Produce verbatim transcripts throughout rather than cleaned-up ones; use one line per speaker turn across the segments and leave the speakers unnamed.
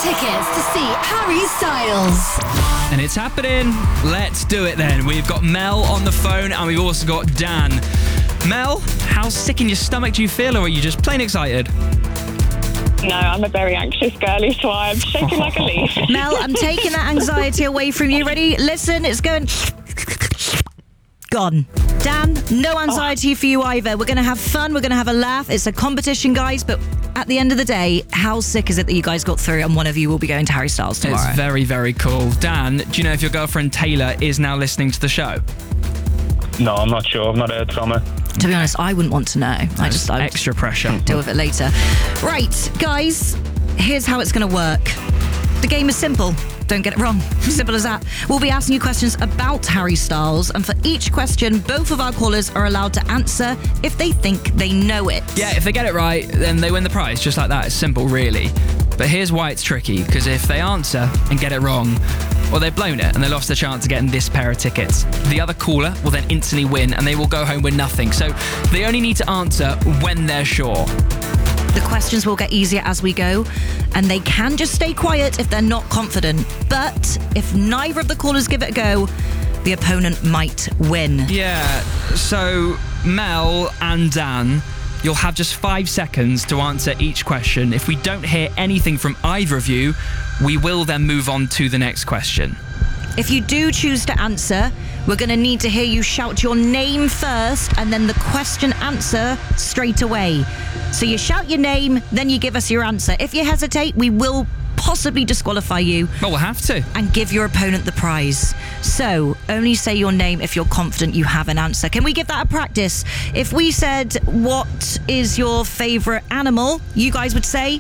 tickets to see Harry Styles.
And it's happening. Let's do it then. We've got Mel on the phone and we've also got Dan. Mel, how sick in your stomach do you feel, or are you just plain excited?
No, I'm a very anxious girly, so I'm shaking like a leaf.
Mel, I'm taking that anxiety away from you. Ready? Listen, it's going... Gone. Dan, no anxiety for you either. We're going to have fun. We're going to have a laugh. It's a competition, guys, but at the end of the day, how sick is it that you guys got through and one of you will be going to Harry Styles tomorrow?
It's very, very cool. Dan, do you know if your girlfriend Taylor is now listening to the show?
No, I'm not sure. I've not heard from her.
To be honest, I wouldn't want to know. I just I would
Extra pressure.
deal with it later. Right, guys, here's how it's going to work. The game is simple. Don't get it wrong. Simple as that. We'll be asking you questions about Harry Styles, and for each question, both of our callers are allowed to answer if they think they know it.
Yeah, if they get it right, then they win the prize. Just like that. It's simple, really. But here's why it's tricky, because if they answer and get it wrong, well, they've blown it and they lost the chance of getting this pair of tickets. The other caller will then instantly win and they will go home with nothing. So they only need to answer when they're sure.
The questions will get easier as we go, and they can just stay quiet if they're not confident. But if neither of the callers give it a go, the opponent might win.
Yeah, so Mel and Dan, you'll have just five seconds to answer each question. If we don't hear anything from either of you, we will then move on to the next question.
If you do choose to answer, we're going to need to hear you shout your name first and then the question answer straight away. So you shout your name, then you give us your answer. If you hesitate, we will possibly disqualify you.
Well, we'll have to.
And give your opponent the prize. So only say your name if you're confident you have an answer. Can we give that a practice? If we said, what is your favourite animal? You guys would say...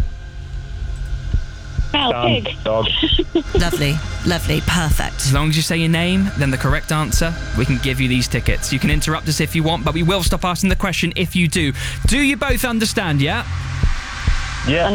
Mel,
Dan,
pig.
dog.
Lovely, lovely, perfect.
As long as you say your name, then the correct answer, we can give you these tickets. You can interrupt us if you want, but we will stop asking the question if you do. Do you both understand, yeah?
Yeah.